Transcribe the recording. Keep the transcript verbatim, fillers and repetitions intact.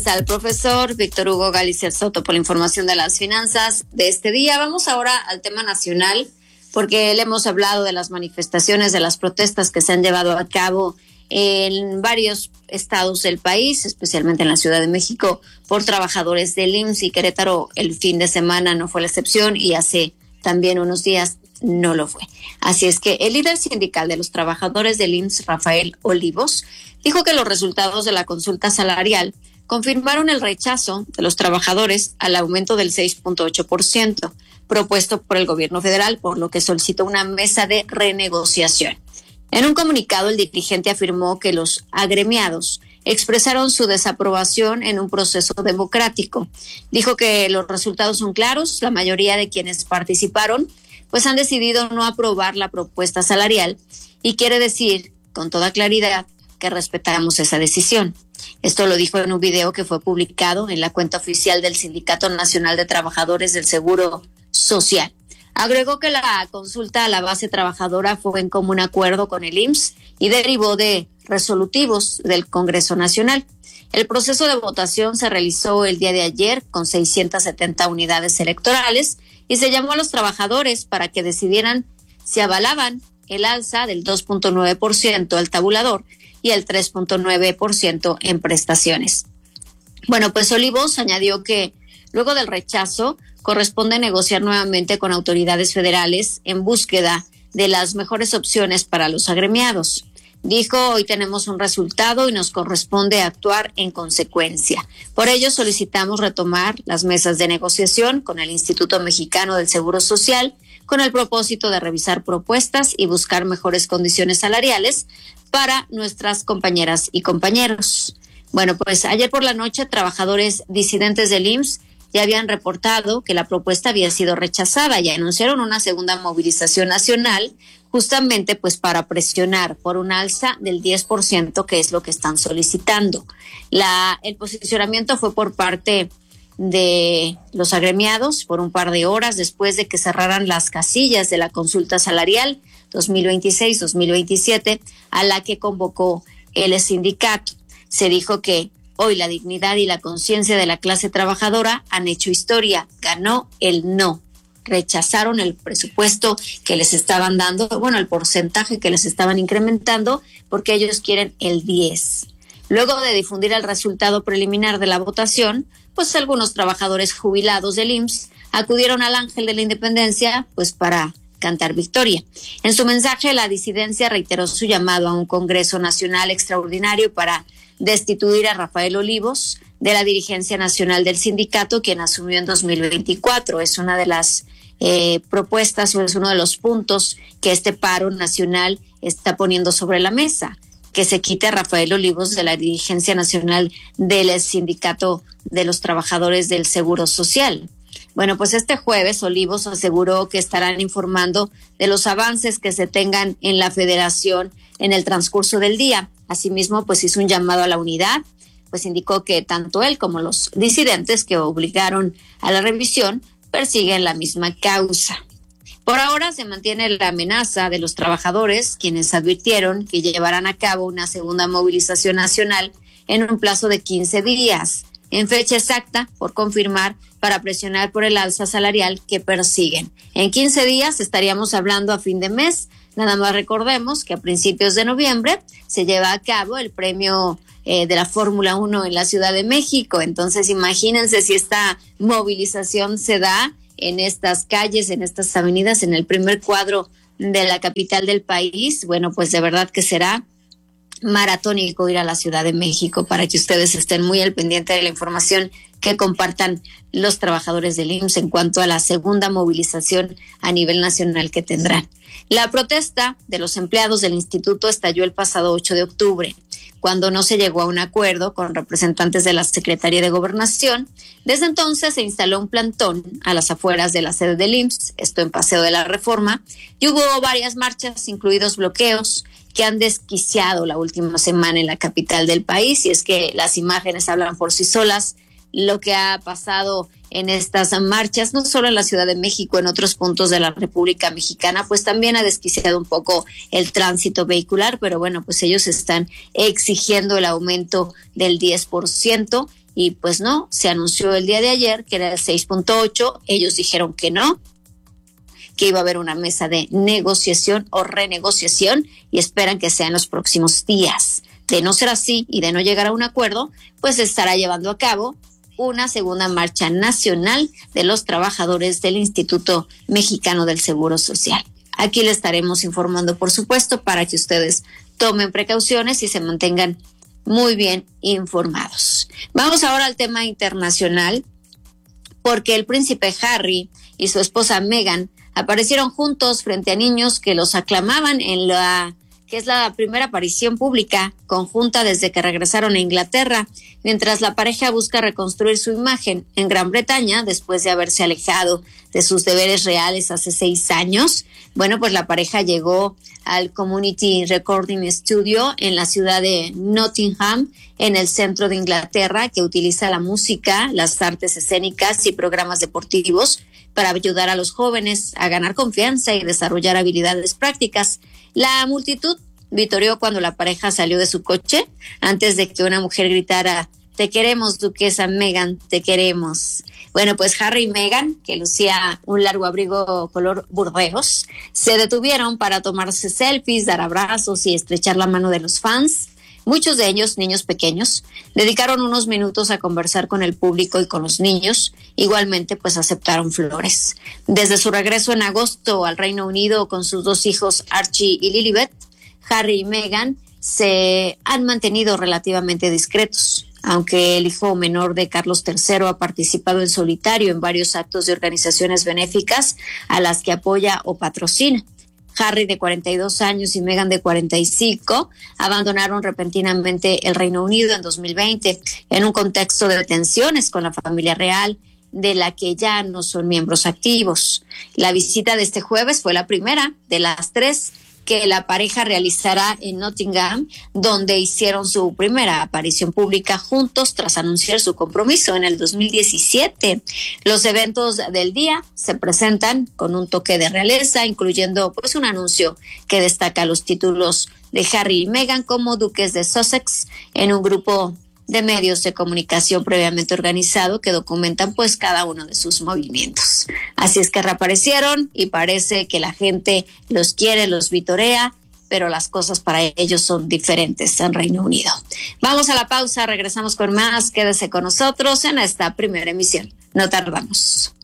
Al profesor Víctor Hugo Galicia Soto por la información de las finanzas de este día. Vamos ahora al tema nacional, porque le hemos hablado de las manifestaciones, de las protestas que se han llevado a cabo en varios estados del país, especialmente en la Ciudad de México, por trabajadores del I M S S, y Querétaro el fin de semana no fue la excepción y hace también unos días no lo fue. Así es que el líder sindical de los trabajadores del I M S S, Rafael Olivos, dijo que los resultados de la consulta salarial confirmaron el rechazo de los trabajadores al aumento del seis punto ocho por ciento propuesto por el gobierno federal, por lo que solicitó una mesa de renegociación. En un comunicado, el dirigente afirmó que los agremiados expresaron su desaprobación en un proceso democrático. Dijo que los resultados son claros, la mayoría de quienes participaron pues han decidido no aprobar la propuesta salarial y quiere decir con toda claridad que respetamos esa decisión. Esto lo dijo en un video que fue publicado en la cuenta oficial del Sindicato Nacional de Trabajadores del Seguro Social. Agregó que la consulta a la base trabajadora fue en común acuerdo con el I M S S y derivó de resolutivos del Congreso Nacional. El proceso de votación se realizó el día de ayer con seiscientas setenta unidades electorales y se llamó a los trabajadores para que decidieran si avalaban el alza del dos punto nueve por ciento al tabulador y el tres punto nueve por ciento en prestaciones. Bueno, pues Olivos añadió que luego del rechazo corresponde negociar nuevamente con autoridades federales en búsqueda de las mejores opciones para los agremiados. Dijo, hoy tenemos un resultado y nos corresponde actuar en consecuencia. Por ello solicitamos retomar las mesas de negociación con el Instituto Mexicano del Seguro Social con el propósito de revisar propuestas y buscar mejores condiciones salariales para nuestras compañeras y compañeros. Bueno, pues ayer por la noche trabajadores disidentes del I M S S ya habían reportado que la propuesta había sido rechazada y anunciaron una segunda movilización nacional justamente pues para presionar por un alza del diez por ciento, que es lo que están solicitando. La, el posicionamiento fue por parte de los agremiados por un par de horas después de que cerraran las casillas de la consulta salarial dos mil veintiséis dos mil veintisiete a la que convocó el sindicato. Se dijo que hoy la dignidad y la conciencia de la clase trabajadora han hecho historia. Ganó el no. Rechazaron el presupuesto que les estaban dando, bueno, el porcentaje que les estaban incrementando, porque ellos quieren el diez. Luego de difundir el resultado preliminar de la votación, pues algunos trabajadores jubilados del I M S S acudieron al Ángel de la Independencia pues para cantar victoria. En su mensaje, la disidencia reiteró su llamado a un Congreso Nacional extraordinario para destituir a Rafael Olivos de la dirigencia nacional del sindicato, quien asumió en dos mil veinticuatro. Es una de las eh, propuestas o es uno de los puntos que este paro nacional está poniendo sobre la mesa, que se quite a Rafael Olivos de la dirigencia nacional del sindicato de los trabajadores del Seguro Social. Bueno, pues este jueves Olivos aseguró que estarán informando de los avances que se tengan en la federación en el transcurso del día. Asimismo, pues hizo un llamado a la unidad, pues indicó que tanto él como los disidentes que obligaron a la revisión persiguen la misma causa. Por ahora se mantiene la amenaza de los trabajadores, quienes advirtieron que llevarán a cabo una segunda movilización nacional en un plazo de quince días, en fecha exacta por confirmar, para presionar por el alza salarial que persiguen. En quince días estaríamos hablando a fin de mes. Nada más recordemos que a principios de noviembre se lleva a cabo el premio eh, de la Fórmula uno en la Ciudad de México. Entonces imagínense si esta movilización se da en estas calles, en estas avenidas, en el primer cuadro de la capital del país. Bueno, pues de verdad que será maratónico ir a la Ciudad de México, para que ustedes estén muy al pendiente de la información que compartan los trabajadores del I M S S en cuanto a la segunda movilización a nivel nacional que tendrán. La protesta de los empleados del instituto estalló el pasado ocho de octubre, cuando no se llegó a un acuerdo con representantes de la Secretaría de Gobernación. Desde entonces se instaló un plantón a las afueras de la sede del I M S S, esto en Paseo de la Reforma, y hubo varias marchas, incluidos bloqueos, que han desquiciado la última semana en la capital del país, y es que las imágenes hablan por sí solas. Lo que ha pasado en estas marchas, no solo en la Ciudad de México, en otros puntos de la República Mexicana, pues también ha desquiciado un poco el tránsito vehicular, pero bueno, pues ellos están exigiendo el aumento del diez por ciento y pues no, se anunció el día de ayer que era el seis punto ocho, ellos dijeron que no, que iba a haber una mesa de negociación o renegociación y esperan que sea en los próximos días. De no ser así y de no llegar a un acuerdo, pues se estará llevando a cabo una segunda marcha nacional de los trabajadores del Instituto Mexicano del Seguro Social. Aquí le estaremos informando, por supuesto, para que ustedes tomen precauciones y se mantengan muy bien informados. Vamos ahora al tema internacional, porque el príncipe Harry y su esposa Meghan aparecieron juntos frente a niños que los aclamaban en la que es la primera aparición pública conjunta desde que regresaron a Inglaterra, mientras la pareja busca reconstruir su imagen en Gran Bretaña después de haberse alejado de sus deberes reales hace seis años. Bueno, pues la pareja llegó al Community Recording Studio en la ciudad de Nottingham, en el centro de Inglaterra, que utiliza la música, las artes escénicas y programas deportivos para ayudar a los jóvenes a ganar confianza y desarrollar habilidades prácticas. La multitud vitoreó cuando la pareja salió de su coche antes de que una mujer gritara: "Te queremos, duquesa Meghan, te queremos". Bueno, pues Harry y Meghan, que lucía un largo abrigo color burdeos, se detuvieron para tomarse selfies, dar abrazos y estrechar la mano de los fans. Muchos de ellos, niños pequeños, dedicaron unos minutos a conversar con el público y con los niños. Igualmente, pues aceptaron flores. Desde su regreso en agosto al Reino Unido con sus dos hijos, Archie y Lilibet, Harry y Meghan se han mantenido relativamente discretos. Aunque el hijo menor de Carlos tercero ha participado en solitario en varios actos de organizaciones benéficas a las que apoya o patrocina. Harry, de cuarenta y dos años, y Meghan, de cuarenta y cinco, abandonaron repentinamente el Reino Unido en dos mil veinte en un contexto de tensiones con la familia real, de la que ya no son miembros activos. La visita de este jueves fue la primera de las tres que la pareja realizará en Nottingham, donde hicieron su primera aparición pública juntos tras anunciar su compromiso en el dos mil diecisiete. Los eventos del día se presentan con un toque de realeza, incluyendo pues un anuncio que destaca los títulos de Harry y Meghan como duques de Sussex en un grupo de medios de comunicación previamente organizado que documentan pues cada uno de sus movimientos. Así es que reaparecieron y parece que la gente los quiere, los vitorea, pero las cosas para ellos son diferentes en Reino Unido. Vamos a la pausa, regresamos con más. Quédese con nosotros en esta primera emisión. No tardamos.